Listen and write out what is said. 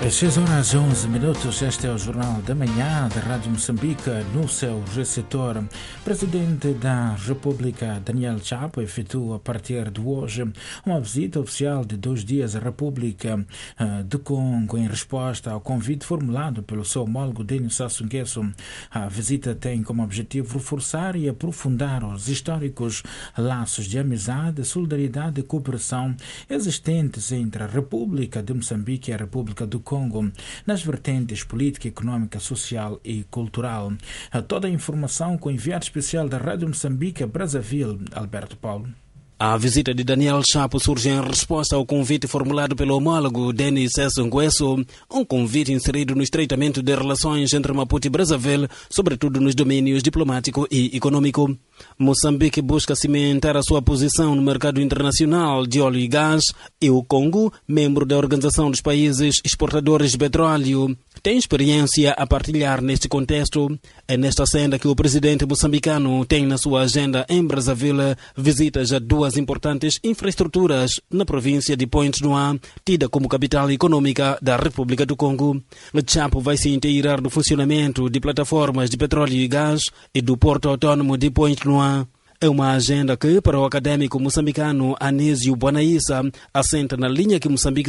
Às 6 horas e 11 minutos, este é o Jornal da Manhã da Rádio Moçambique, no seu receptor. Presidente da República, Daniel Chapo, efetua a partir de hoje uma visita oficial de 2 dias à República do Congo em resposta ao convite formulado pelo seu homólogo Denis Sassou Nguesso. A visita tem como objetivo reforçar e aprofundar os históricos laços de amizade, solidariedade e cooperação existentes entre a República de Moçambique e a República do Congo, nas vertentes política, econômica, social e cultural. Toda a informação com o enviado especial da Rádio Moçambique a Brazzaville, Alberto Paulo. A visita de Daniel Chapo surge em resposta ao convite formulado pelo homólogo Denis Sassou Nguesso, um convite inserido no estreitamento de relações entre Maputo e Brazzaville, sobretudo nos domínios diplomático e econômico. Moçambique busca cimentar a sua posição no mercado internacional de óleo e gás, e o Congo, membro da Organização dos Países Exportadores de Petróleo, tem experiência a partilhar neste contexto. É nesta senda que o presidente moçambicano tem na sua agenda em Brazzaville visitas a duas importantes infraestruturas na província de Pointe-Noire, tida como capital econômica da República do Congo. Chapo vai se inteirar do funcionamento de plataformas de petróleo e gás e do porto autônomo de Pointe-Noire. É uma agenda que, para o académico moçambicano Anísio Bonaissa, assenta na linha que Moçambique